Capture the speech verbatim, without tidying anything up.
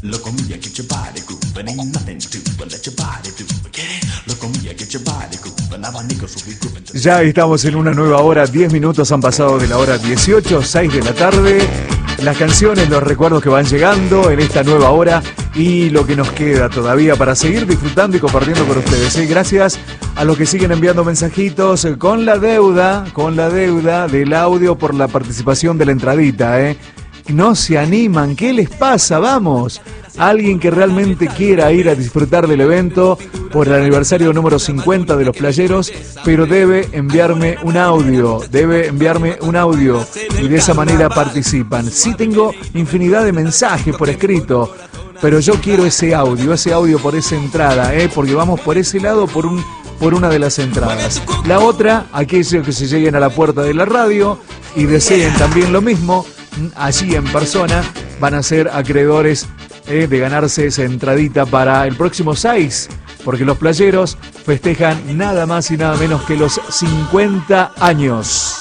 Look on me, get your body grooving, ain't nothing to but let your body do. Get it? Look on me, get your body grooving, now my niggas will be grooving. Ya estamos en una nueva hora, diez minutos han pasado de la hora dieciocho, seis de la tarde. Las canciones, los recuerdos que van llegando en esta nueva hora y lo que nos queda todavía para seguir disfrutando y compartiendo con ustedes, ¿eh? Gracias a los que siguen enviando mensajitos con la deuda, con la deuda del audio por la participación de la entradita, ¿eh? No se animan, ¿qué les pasa? Vamos, alguien que realmente quiera ir a disfrutar del evento por el aniversario número cincuenta de Los Playeros, pero debe enviarme un audio, debe enviarme un audio y de esa manera participan. Sí tengo infinidad de mensajes por escrito, pero yo quiero ese audio, ese audio por esa entrada, ¿eh? Porque vamos por ese lado, por un por una de las entradas. La otra, aquellos que se lleguen a la puerta de la radio y deseen también lo mismo, allí en persona, van a ser acreedores eh, de ganarse esa entradita para el próximo seis, porque los Playeros festejan nada más y nada menos que los cincuenta años.